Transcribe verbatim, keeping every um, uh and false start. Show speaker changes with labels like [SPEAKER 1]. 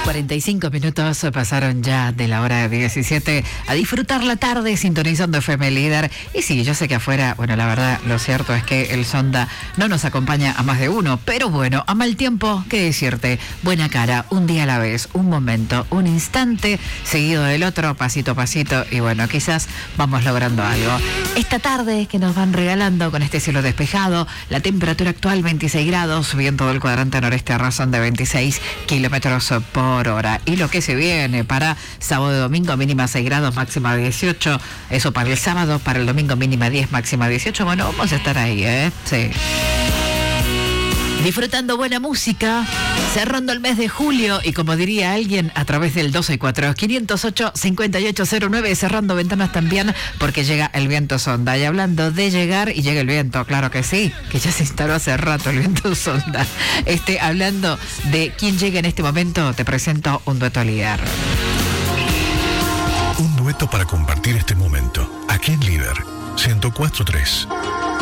[SPEAKER 1] cuarenta y cinco minutos pasaron ya de la hora diecisiete a disfrutar la tarde sintonizando F M Líder. Y sí, yo sé que afuera, bueno, la verdad, lo cierto es que el Sonda no nos acompaña a más de uno, pero bueno, a mal tiempo, ¿qué decirte? Buena cara, un día a la vez, un momento, un instante, seguido del otro, pasito a pasito, y bueno, quizás vamos logrando algo. Esta tarde que nos van regalando con este cielo despejado, la temperatura actual veintiséis grados, viento del cuadrante noreste a razón de veintiséis kilómetros por hora. Y lo que se viene para sábado y domingo, mínima seis grados, máxima dieciocho. Eso para el sábado, para el domingo mínima diez, máxima dieciocho. Bueno, vamos a estar ahí, ¿eh? Sí. Disfrutando buena música, cerrando el mes de julio y como diría alguien, a través del dos seis cuatro, quinientos ocho, cincuenta y ocho cero nueve, cerrando ventanas también porque llega el viento sonda. Y hablando de llegar, y llega el viento, claro que sí, que ya se instaló hace rato el viento sonda. Este, hablando de quién llega en este momento, te presento un dueto líder.
[SPEAKER 2] Un dueto para compartir este momento, aquí en Líder ciento cuatro punto tres.